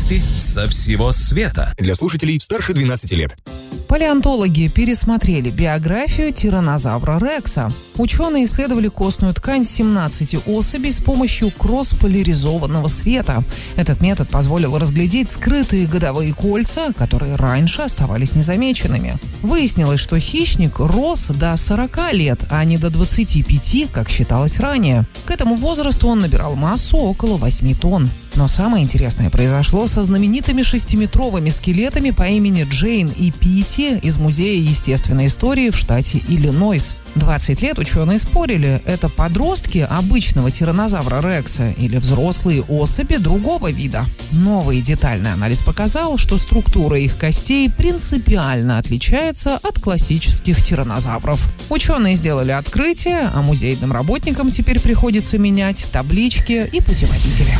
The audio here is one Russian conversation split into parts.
Новости со всего света. Для слушателей старше 12 лет. Палеонтологи пересмотрели биографию тираннозавра Рекса. Ученые исследовали костную ткань 17 особей с помощью кросс-поляризованного света. Этот метод позволил разглядеть скрытые годовые кольца, которые раньше оставались незамеченными. Выяснилось, что хищник рос до 40 лет, а не до 25, как считалось ранее. К этому возрасту он набирал массу около 8 тонн. Но самое интересное произошло со знаменитыми 6-метровыми скелетами по имени Джейн и Питти из Музея естественной истории в штате Иллинойс. 20 лет ученые спорили, это подростки обычного тираннозавра Рекса или взрослые особи другого вида. Новый детальный анализ показал, что структура их костей принципиально отличается от классических тираннозавров. Ученые сделали открытие, а музейным работникам теперь приходится менять таблички и путеводители.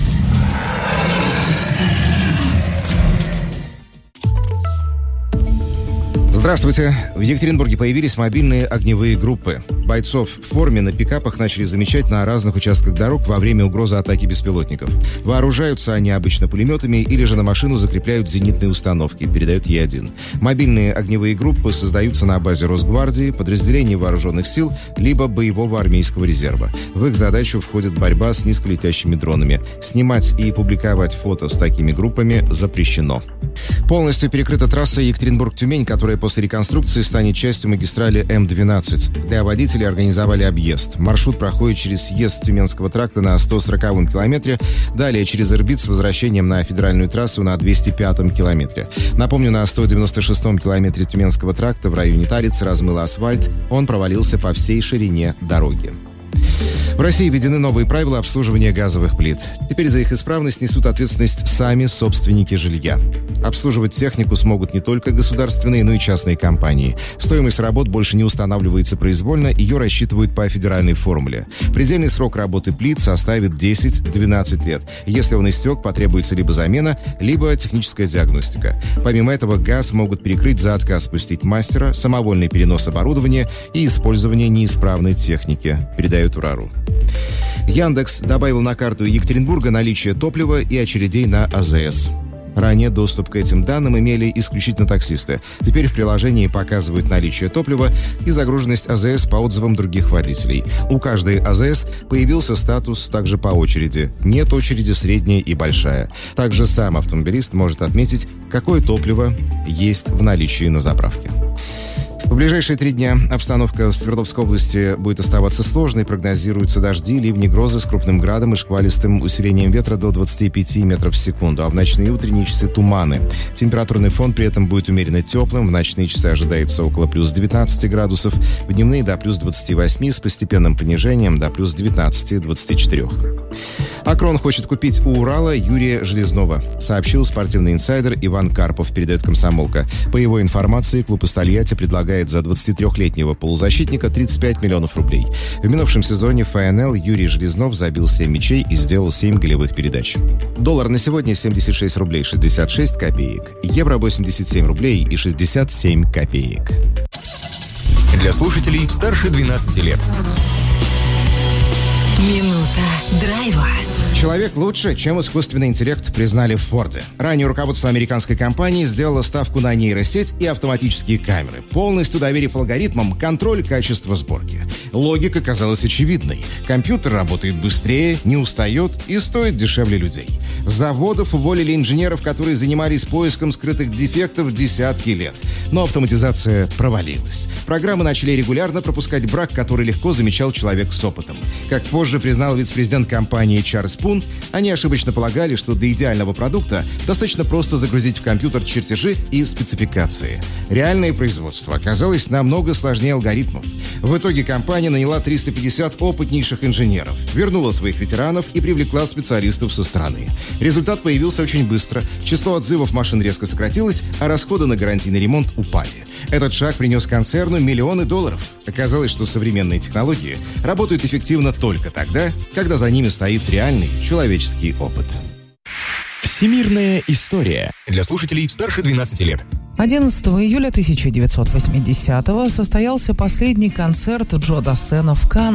Здравствуйте. В Екатеринбурге появились мобильные огневые группы. Бойцов в форме на пикапах начали замечать на разных участках дорог во время угрозы атаки беспилотников. Вооружаются они обычно пулеметами или же на машину закрепляют зенитные установки, передает Е1. Мобильные огневые группы создаются на базе Росгвардии, подразделений вооруженных сил, либо боевого армейского резерва. В их задачу входит борьба с низколетящими дронами. Снимать и публиковать фото с такими группами запрещено. Полностью перекрыта трасса Екатеринбург-Тюмень, которая после реконструкции станет частью магистрали М-12. Для водителей организовали объезд. Маршрут проходит через съезд Тюменского тракта на 140-м километре, далее через Ирбит с возвращением на федеральную трассу на 205-м километре. Напомню, на 196-м километре Тюменского тракта в районе Талицы размыло асфальт, он провалился по всей ширине дороги. В России введены новые правила обслуживания газовых плит. Теперь за их исправность несут ответственность сами собственники жилья. Обслуживать технику смогут не только государственные, но и частные компании. Стоимость работ больше не устанавливается произвольно, ее рассчитывают по федеральной формуле. Предельный срок работы плит составит 10-12 лет. Если он истек, потребуется либо замена, либо техническая диагностика. Помимо этого, газ могут перекрыть за отказ пустить мастера, самовольный перенос оборудования и использование неисправной техники, передает УРАРУ. Яндекс добавил на карту Екатеринбурга наличие топлива и очередей на АЗС. Ранее доступ к этим данным имели исключительно таксисты. Теперь в приложении показывают наличие топлива и загруженность АЗС по отзывам других водителей. У каждой АЗС появился статус также по очереди. Нет очереди средняя и большая. Также сам автомобилист может отметить, какое топливо есть в наличии на заправке. В ближайшие 3 дня обстановка в Свердловской области будет оставаться сложной. Прогнозируются дожди, ливни, грозы с крупным градом и шквалистым усилением ветра до 25 метров в секунду, а в ночные и утренние часы туманы. Температурный фон при этом будет умеренно теплым. В ночные часы ожидается около плюс 19 градусов, в дневные до плюс 28 с постепенным понижением до плюс 19-24. Акрон хочет купить у Урала Юрия Железнова, сообщил спортивный инсайдер Иван Карпов, передает «Комсомолка». По его информации, клуб из Тольятти предлагает за 23-летнего полузащитника 35 миллионов рублей. В минувшем сезоне в ФНЛ Юрий Железнов забил 7 мячей и сделал 7 голевых передач. Доллар на сегодня 76 рублей 66 копеек. Евро 87 рублей и 67 копеек. Для слушателей старше 12 лет. Минута драйва. Человек лучше, чем искусственный интеллект, признали в Форде. Ранее руководство американской компании сделало ставку на нейросеть и автоматические камеры, полностью доверив алгоритмам контроль качества сборки. Логика казалась очевидной. Компьютер работает быстрее, не устает и стоит дешевле людей. С заводов уволили инженеров, которые занимались поиском скрытых дефектов десятки лет. Но автоматизация провалилась. Программы начали регулярно пропускать брак, который легко замечал человек с опытом. Как позже признал вице-президент компании Чарльз Пун, они ошибочно полагали, что до идеального продукта достаточно просто загрузить в компьютер чертежи и спецификации. Реальное производство оказалось намного сложнее алгоритмов. В итоге компания наняла 350 опытнейших инженеров, вернула своих ветеранов и привлекла специалистов со стороны. Результат появился очень быстро. Число отзывов машин резко сократилось, а расходы на гарантийный ремонт упали. Этот шаг принес концерну миллионы долларов. Оказалось, что современные технологии работают эффективно только тогда, когда за ними стоит реальный человеческий опыт. Всемирная история. Для слушателей старше 12 лет. 11 июля 1980-го состоялся последний концерт Джо Дассена в Каннах.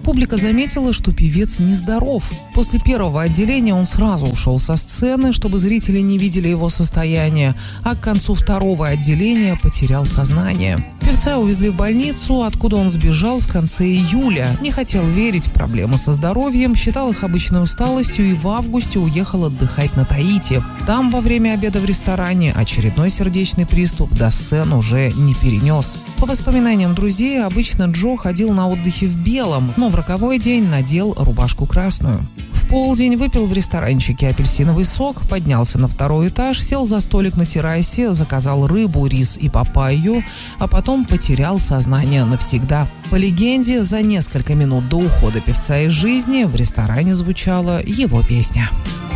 Публика заметила, что певец нездоров. После первого отделения он сразу ушел со сцены, чтобы зрители не видели его состояние, а к концу второго отделения потерял сознание. Певца увезли в больницу, откуда он сбежал в конце июля. Не хотел верить в проблемы со здоровьем, считал их обычной усталостью и в августе уехал отдыхать на Таити. Там во время обеда в ресторане очередной сердечный приступ до сцены уже не перенес. По воспоминаниям друзей, обычно Джо ходил на отдыхе в белом, но в роковой день надел рубашку красную. В полдень выпил в ресторанчике апельсиновый сок, поднялся на второй этаж, сел за столик на террасе, заказал рыбу, рис и папайю, а потом потерял сознание навсегда. По легенде, за несколько минут до ухода певца из жизни в ресторане звучала его песня.